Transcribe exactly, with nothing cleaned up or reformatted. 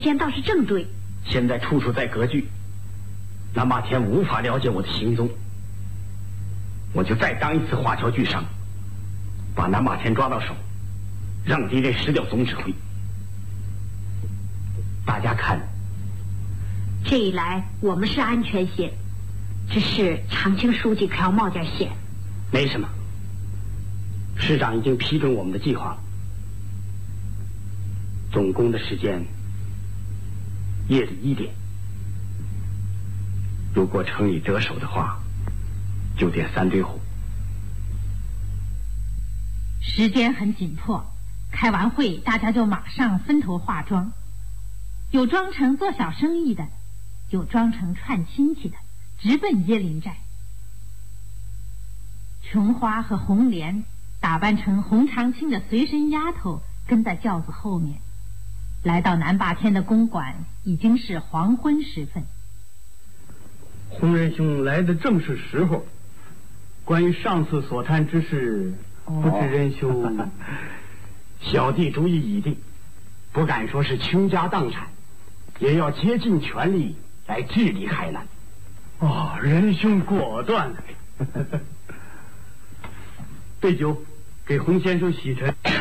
先倒是正对。 现在处处在割据，南霸天无法了解我的行踪，我就再当一次华侨巨商，把南霸天抓到手，让敌人失掉总指挥。大家看， 这一来我们是安全些，只是长青书记可要冒点险。 没什么，师长已经批准我们的计划了。总攻的时间夜里一点，如果城里得手的话，就点三堆火。 时间很紧迫，开完会大家就马上分头化妆，有装成做小生意的，有装成串亲戚的，直奔椰林寨。琼花和红莲打扮成洪长青的随身丫头，跟在轿子后面。来到南霸天的公馆，已经是黄昏时分。 洪仁兄来的正是时候。关于上次所谈之事，不知仁兄。 哦、小弟主意已定，不敢说是倾家荡产，也要竭尽全力来治理海南。 哦，仁兄果断。备酒，给洪先生洗尘。